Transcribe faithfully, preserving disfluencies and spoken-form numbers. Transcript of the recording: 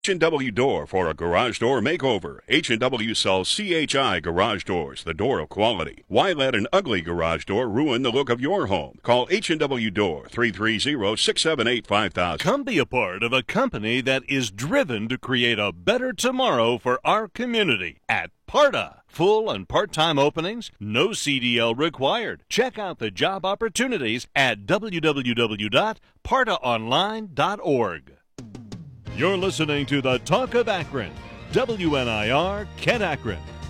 H and W Door for a garage door makeover. H and W sells C H I garage doors, the door of quality. Why let an ugly garage door ruin the look of your home? Call H and W Door, three three zero, six seven eight, five thousand. Come be a part of a company that is driven to create a better tomorrow for our community at Parta. Full and part-time openings, no C D L required. Check out the job opportunities at w w w dot parta online dot org. You're listening to the Talk of Akron, W N I R, Kent Akron.